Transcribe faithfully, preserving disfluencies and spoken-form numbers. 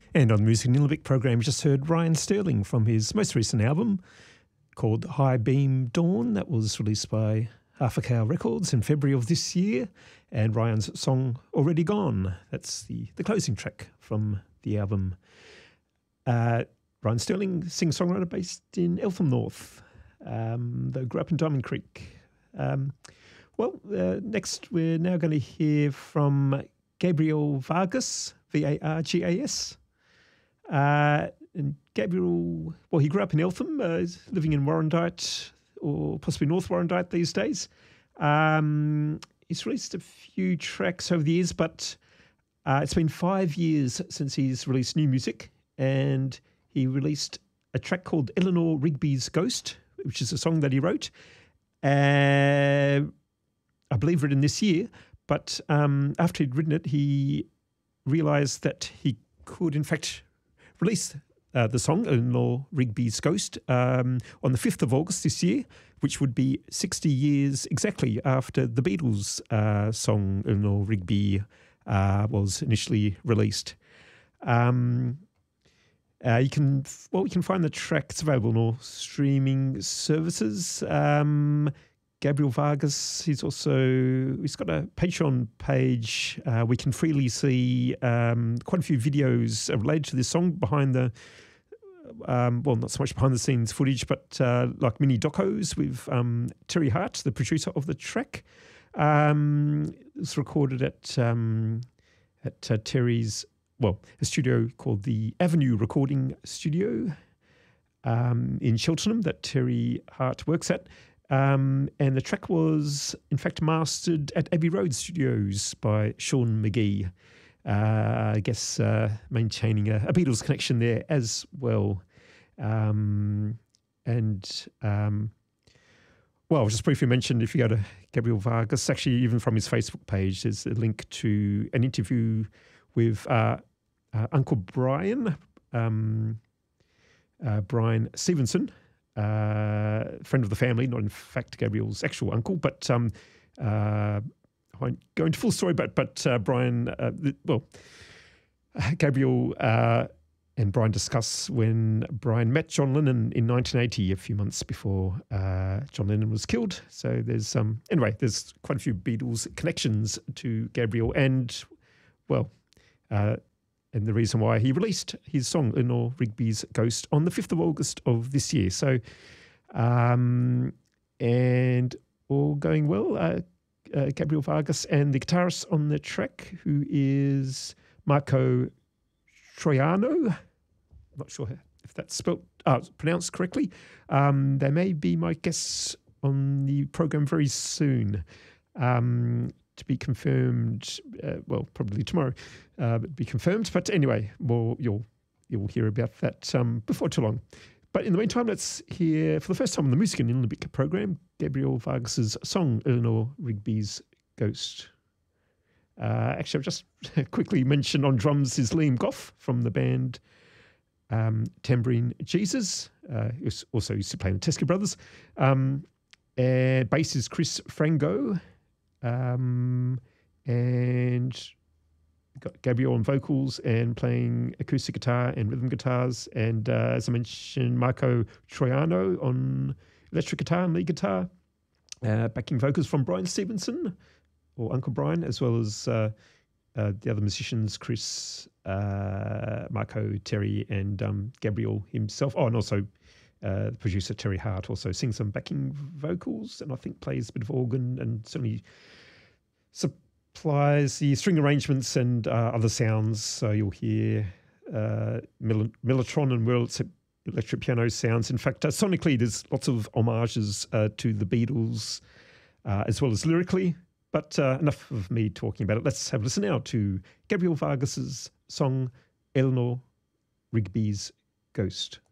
And on the Music Nillumbik program, we just heard Ryan Sterling from his most recent album called High Beam Dawn. That was released by Half a Cow Records in February of this year. And Ryan's song Already Gone, that's the, the closing track from the album. Uh, Ryan Sterling, singer-songwriter based in Eltham North. Um, they grew up in Diamond Creek. Um, well, uh, next we're now going to hear from Gabriel Vargas, V A R G A S. Uh, and Gabriel, well, he grew up in Eltham, uh, living in Warrandyte, or possibly North Warrandyte these days. Um, he's released a few tracks over the years, but uh, it's been five years since he's released new music, and he released a track called Eleanor Rigby's Ghost, which is a song that he wrote, uh, I believe written this year, but um, after he'd written it, he realised that he could, in fact, release uh, the song, Eleanor Rigby's Ghost, um, on the fifth of August this year, which would be sixty years exactly after the Beatles' uh, song, Eleanor Rigby, uh, was initially released. Um, uh, you can, well, you can find the track. It's available on all streaming services. Um, Gabriel Vargas, he's also, he's got a Patreon page. Uh, we can freely see um, quite a few videos related to this song behind the, um, well, not so much behind the scenes footage, but uh, like mini docos with um, Terry Hart, the producer of the track. Um, it was recorded at, um, at uh, Terry's, well, a studio called the Avenue Recording Studio um, in Cheltenham that Terry Hart works at. Um, and the track was, in fact, mastered at Abbey Road Studios by Sean McGee. Uh, I guess uh, maintaining a, a Beatles connection there as well. Um, and, um, well, just briefly mentioned, if you go to Gabriel Vargas, actually even from his Facebook page, there's a link to an interview with uh, uh, Uncle Brian, um, uh, Brian Stevenson, Uh, friend of the family, not in fact Gabriel's actual uncle, but um, uh, I won't go into full story, but but uh, Brian, uh, the, well, Gabriel uh, and Brian discuss when Brian met John Lennon in nineteen eighty, a few months before uh, John Lennon was killed. So there's, um, anyway, there's quite a few Beatles connections to Gabriel, and, well, uh, and the reason why he released his song, Eleanor Rigby's Ghost, on the fifth of August of this year. So, um, and all going well, uh, uh, Gabriel Vargas and the guitarist on the track, who is Marco Troiano. I'm not sure if that's spelled, uh, pronounced correctly. Um, they may be my guests on the program very soon. Um, to be confirmed, uh, well, probably tomorrow, uh, but be confirmed. But anyway, well, you'll you'll hear about that um, before too long. But in the meantime, let's hear, for the first time on the Music Nillumbik program, Gabriel Vargas's song, Eleanor Rigby's Ghost. Uh, actually, I'll just quickly mention on drums is Liam Goff from the band um, Tambourine Jesus, uh, who also used to play in the Teskey Brothers. Um, and bass is Chris Frango. Um, and got Gabriel on vocals and playing acoustic guitar and rhythm guitars, and uh, as I mentioned, Marco Troiano on electric guitar and lead guitar, uh, backing vocals from Brian Stevenson, or Uncle Brian, as well as uh, uh, the other musicians, Chris, uh, Marco, Terry, and um, Gabriel himself. Oh, and also uh, the producer Terry Hart also sings some backing vocals, and I think plays a bit of organ, and certainly supplies the string arrangements and uh, other sounds. So you'll hear uh, Mel- Mellotron and Wurlitz electric piano sounds. In fact, uh, sonically, there's lots of homages uh, to the Beatles, uh, as well as lyrically. But uh, enough of me talking about it. Let's have a listen now to Gabriel Vargas's song, Eleanor Rigby's Ghost.